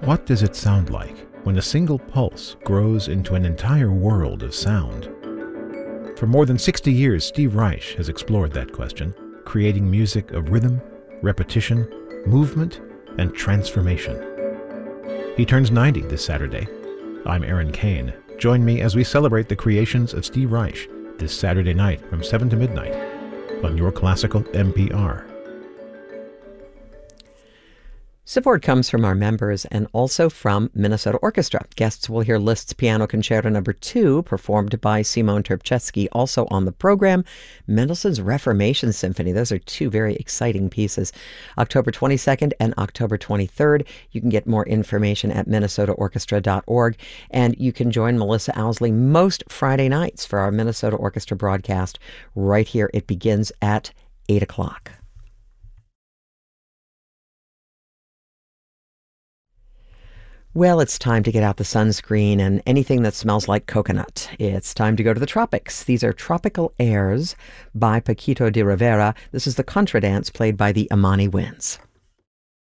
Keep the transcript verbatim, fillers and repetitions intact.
what does it sound like when a single pulse grows into an entire world of sound? For more than sixty years, Steve Reich has explored that question, creating music of rhythm, repetition, movement, and transformation. He turns ninety this Saturday. I'm Aaron Kane. Join me as we celebrate the creations of Steve Reich this Saturday night from seven to midnight on Your Classical N P R. Support comes from our members and also from Minnesota Orchestra. Guests will hear Liszt's Piano Concerto Number two, performed by Simon Terpchetsky. Also on the program, Mendelssohn's Reformation Symphony. Those are two very exciting pieces. October twenty-second and October twenty-third. You can get more information at minnesota orchestra dot org. And you can join Melissa Owsley most Friday nights for our Minnesota Orchestra broadcast right here. It begins at eight o'clock. Well, it's time to get out the sunscreen and anything that smells like coconut. It's time to go to the tropics. These are Tropical Airs by Paquito de Rivera. This is the contradance played by the Amani Winds.